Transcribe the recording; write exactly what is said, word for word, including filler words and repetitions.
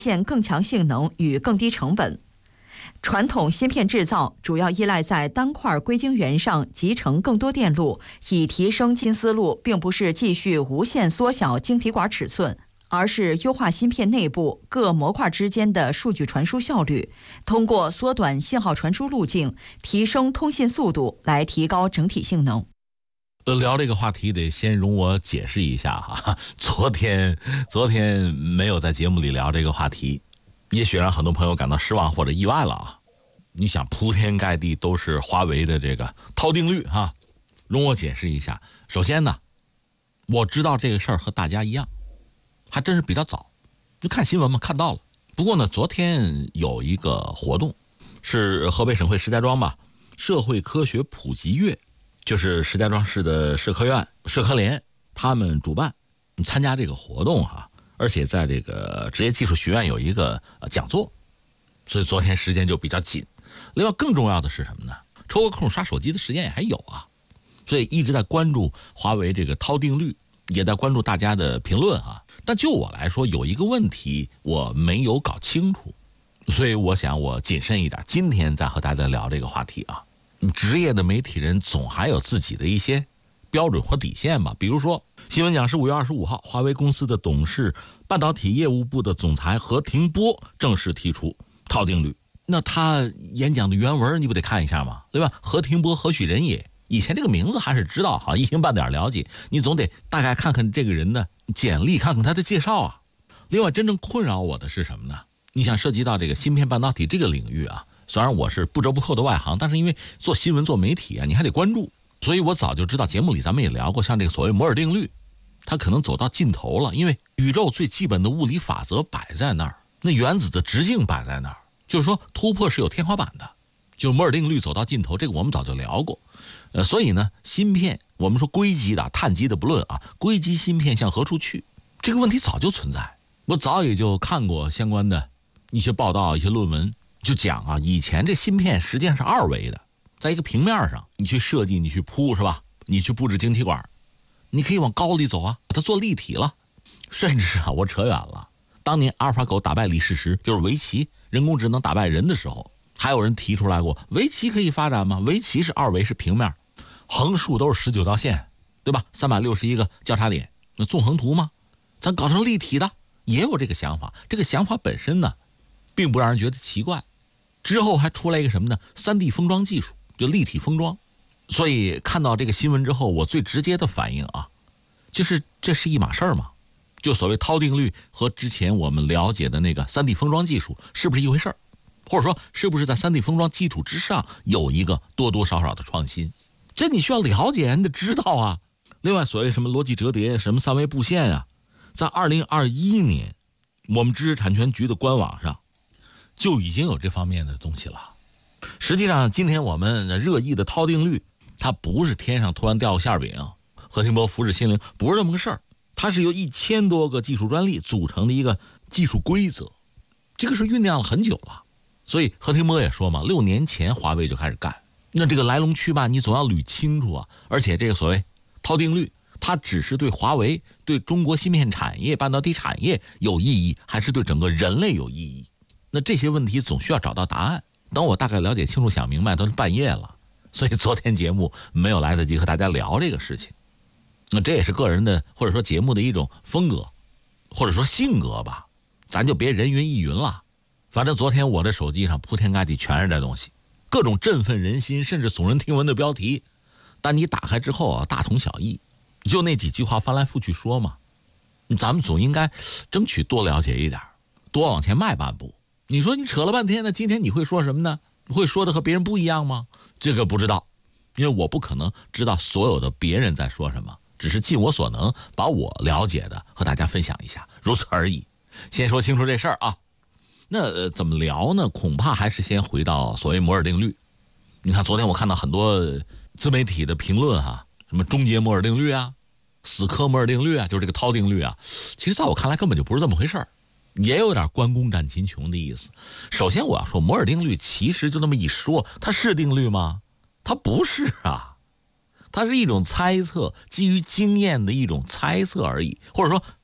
现更强性能与更低成本。传统芯片制造主要依赖在单块硅晶圆上集成更多电路，以提升新思路并不是继续无限缩小晶体管尺寸，而是优化芯片内部各模块之间的数据传输效率，通过缩短信号传输路径，提升通信速度，来提高整体性能。 呃，聊这个话题得先容我解释一下哈。昨天昨天没有在节目里聊这个话题，也许让很多朋友感到失望或者意外了啊。你想，铺天盖地都是华为的这个涛定律哈，容我解释一下。首先呢，我知道这个事儿和大家一样，还真是比较早，就看新闻嘛，看到了。不过呢，昨天有一个活动，是河北省会石家庄吧，社会科学普及月。就是石家庄市的社科院、社科联他们主办参加这个活动哈、啊，而且在这个职业技术学院有一个讲座，所以昨天时间就比较紧。另外更重要的是什么呢？抽个空刷手机的时间也还有啊，所以一直在关注华为这个涛定律，也在关注大家的评论啊。但就我来说，有一个问题我没有搞清楚，所以我想我谨慎一点，今天再和大家聊这个话题啊。职业的媒体人总还有自己的一些标准或底线吧。比如说，新闻讲是五月二十五号，华为公司的董事、半导体业务部的总裁何庭波正式提出涛定律。那他演讲的原文你不得看一下吗？对吧？何庭波何许人也？以前这个名字还是知道哈，一星半点了解，你总得大概看看这个人的简历，看看他的介绍啊。另外，真正困扰我的是什么呢？你想涉及到这个芯片半导体这个领域啊。虽然我是不折不扣的外行，但是因为做新闻做媒体啊，你还得关注，所以我早就知道，节目里咱们也聊过，像这个所谓摩尔定律，它可能走到尽头了，因为宇宙最基本的物理法则摆在那儿，那原子的直径摆在那儿，就是说突破是有天花板的，就摩尔定律走到尽头，这个我们早就聊过。呃，所以呢，芯片我们说硅基的、碳基的不论啊，硅基芯片向何处去，这个问题早就存在，我早也就看过相关的一些报道、一些论文。就讲啊，以前这芯片实际上是二维的，在一个平面上，你去设计，你去铺是吧？你去布置晶体管，你可以往高里走啊，把它做立体了。甚至啊，我扯远了，当年阿尔法狗打败李世石，就是围棋，人工智能打败人的时候，还有人提出来过，围棋可以发展吗？围棋是二维，是平面，横竖都是十九道线，对吧？三百六十一个交叉点，那纵横图吗？咱搞成立体的，也有这个想法。这个想法本身呢，并不让人觉得奇怪。之后还出来一个什么呢？ 三 D 封装技术，就立体封装。所以看到这个新闻之后，我最直接的反应啊，就是这是一码事儿嘛。就所谓涛定律和之前我们了解的那个 三 D 封装技术是不是一回事儿？或者说是不是在 三 D 封装基础之上有一个多多少少的创新？这你需要了解，你得知道啊。另外，所谓什么逻辑折叠、什么三维布线啊，在二零二一年我们知识产权局的官网上就已经有这方面的东西了。实际上今天我们热议的涛定律，它不是天上突然掉个馅饼，何庭波福祉心灵不是这么个事儿，它是由一千多个技术专利组成的一个技术规则，这个是酝酿了很久了。所以何庭波也说嘛，六年前华为就开始干，那这个来龙去脉你总要捋清楚啊。而且这个所谓涛定律，它只是对华为、对中国芯片产业、半导体产业有意义，还是对整个人类有意义？那这些问题总需要找到答案。等我大概了解清楚、想明白，都是半夜了，所以昨天节目没有来得及和大家聊这个事情。那这也是个人的，或者说节目的一种风格，或者说性格吧，咱就别人云亦云了。反正昨天我的手机上铺天盖地全是这东西，各种振奋人心甚至耸人听闻的标题，但你打开之后啊，大同小异，就那几句话翻来覆去说嘛。咱们总应该争取多了解一点，多往前迈半步。你说你扯了半天呢，今天你会说什么呢？会说的和别人不一样吗？这个不知道，因为我不可能知道所有的别人在说什么，只是尽我所能把我了解的和大家分享一下，如此而已。先说清楚这事儿啊。那、呃、怎么聊呢？恐怕还是先回到所谓摩尔定律。你看昨天我看到很多自媒体的评论哈，什么终结摩尔定律啊，死磕摩尔定律啊，就是这个涛定律啊，其实在我看来根本就不是这么回事儿，也有点关公战秦琼的意思。首先我要说，摩尔定律其实就那么一说，它是定律吗？它不是啊，它是一种猜测，基于经验的一种猜测而已，或者说